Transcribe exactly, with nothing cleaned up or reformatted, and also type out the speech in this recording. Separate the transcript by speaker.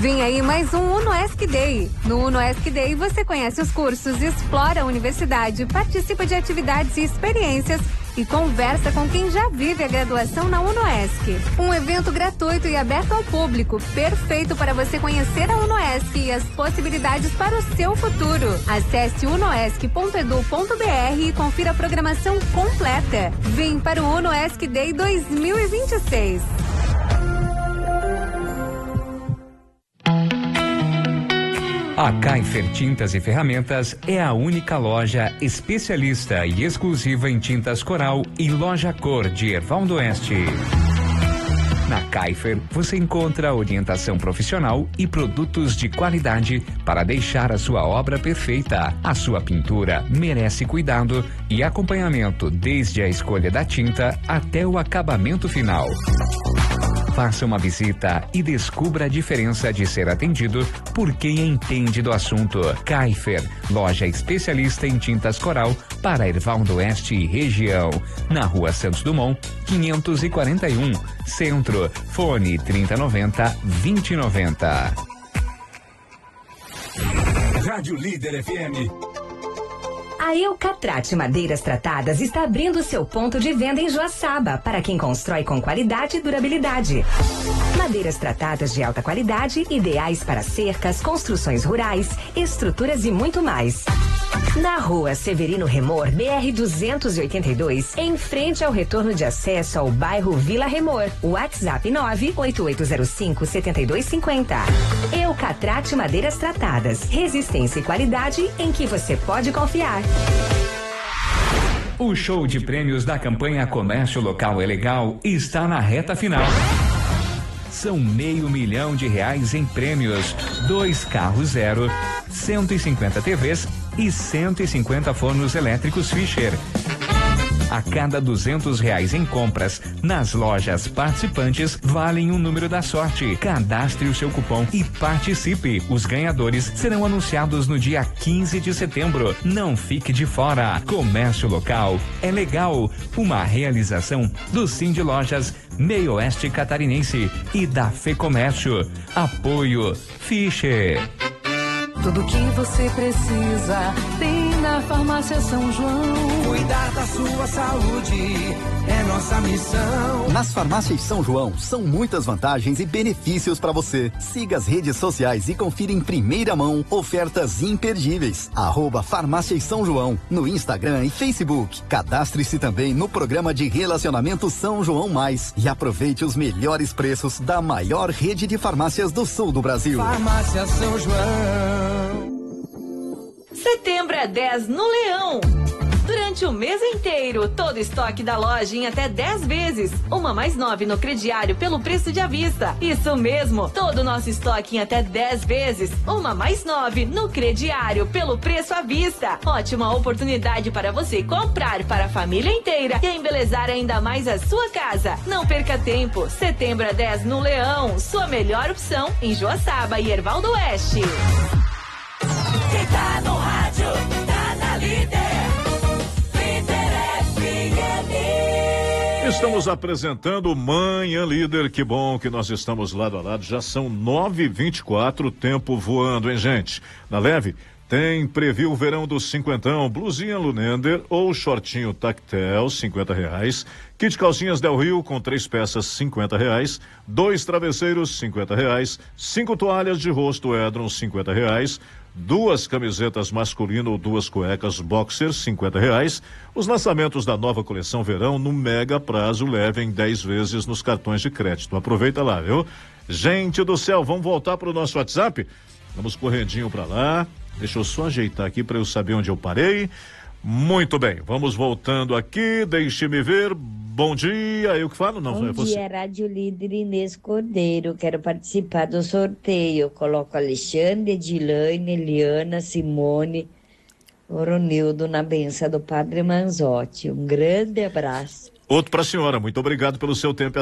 Speaker 1: Vem aí mais um UnoESC Day. No UnoESC Day você conhece os cursos, explora a universidade, participa de atividades e experiências e conversa com quem já vive a graduação na UnoESC. Um evento gratuito e aberto ao público, perfeito para você conhecer a UnoESC e as possibilidades para o seu futuro. Acesse unoesc ponto edu ponto br e confira a programação completa. Vem para o UnoESC Day dois mil e vinte e seis.
Speaker 2: A Kaifer Tintas e Ferramentas é a única loja especialista e exclusiva em tintas Coral e loja cor de Erval do Oeste. Na Kaifer, você encontra orientação profissional e produtos de qualidade para deixar a sua obra perfeita. A sua pintura merece cuidado e acompanhamento desde a escolha da tinta até o acabamento final. Faça uma visita e descubra a diferença de ser atendido por quem entende do assunto. Kaifer, loja especialista em tintas Coral para Erval do Oeste e região. Na Rua Santos Dumont, quinhentos e quarenta e um, Centro. Fone trinta noventa, vinte noventa.
Speaker 3: Rádio Líder F M.
Speaker 4: A Eucatrate Madeiras Tratadas está abrindo seu ponto de venda em Joaçaba para quem constrói com qualidade e durabilidade. Madeiras tratadas de alta qualidade, ideais para cercas, construções rurais, estruturas e muito mais. Na Rua Severino Remor, B R duzentos e oitenta e dois, em frente ao retorno de acesso ao bairro Vila Remor. WhatsApp nove oito oito zero cinco, sete dois cinco zero. Eucatrate Madeiras Tratadas. Resistência e qualidade em que você pode confiar.
Speaker 2: O show de prêmios da campanha Comércio Local é Legal está na reta final. São meio milhão de reais em prêmios, dois carros zero, cento e cinquenta T Vs e cento e cinquenta fornos elétricos Fischer. A cada duzentos reais em compras nas lojas participantes valem um número da sorte. Cadastre o seu cupom e participe. Os ganhadores serão anunciados no dia quinze de setembro. Não fique de fora. Comércio Local é Legal. Uma realização do Sim de Lojas Meio Oeste Catarinense e da Fecomércio. Apoio Fischer.
Speaker 5: Tudo que você precisa tem na Farmácia São João.
Speaker 6: Cuidar da sua saúde é nossa missão.
Speaker 7: Nas farmácias São João são muitas vantagens e benefícios para você. Siga as redes sociais e confira em primeira mão ofertas imperdíveis. Arroba Farmácias São João no Instagram e Facebook. Cadastre-se também no programa de relacionamento São João Mais e aproveite os melhores preços da maior rede de farmácias do sul do Brasil.
Speaker 6: Farmácia São João.
Speaker 8: Setembro é dez no Leão. Durante o mês inteiro, todo estoque da loja em até dez vezes. Uma mais nove no crediário pelo preço de à vista. Isso mesmo, todo o nosso estoque em até dez vezes. Uma mais nove no crediário pelo preço à vista. Ótima oportunidade para você comprar para a família inteira e embelezar ainda mais a sua casa. Não perca tempo. Setembro é dez no Leão. Sua melhor opção em Joaçaba e Erval do Oeste.
Speaker 3: Quem tá no rádio, tá na Líder. Líder F M.
Speaker 9: Estamos apresentando Manhã Líder. Que bom que nós estamos lado a lado. Já são nove e vinte e quatro, tempo voando, hein, gente? Na leve, tem preview verão do cinquentão, blusinha Lunender ou shortinho Tactel, cinquenta reais. Kit calcinhas Del Rio com três peças, cinquenta reais. Dois travesseiros, cinquenta reais. Cinco toalhas de rosto Edron, cinquenta reais. Duas camisetas masculino ou duas cuecas boxer, cinquenta reais. Os lançamentos da nova coleção verão no mega prazo, levem dez vezes nos cartões de crédito. Aproveita lá, viu? Gente do céu, vamos voltar para o nosso WhatsApp? Vamos correndinho para lá. Deixa eu só ajeitar aqui para eu saber onde eu parei. Muito bem, vamos voltando aqui, deixe-me ver. Bom dia, eu que falo? Não,
Speaker 10: Bom
Speaker 9: é você.
Speaker 10: dia, Rádio Líder Inês Cordeiro, quero participar do sorteio. Coloco Alexandre, Edilane, Eliana, Simone, Oronildo na benção do Padre Manzotti. Um grande abraço.
Speaker 9: Outro para a senhora, muito obrigado pelo seu tempo.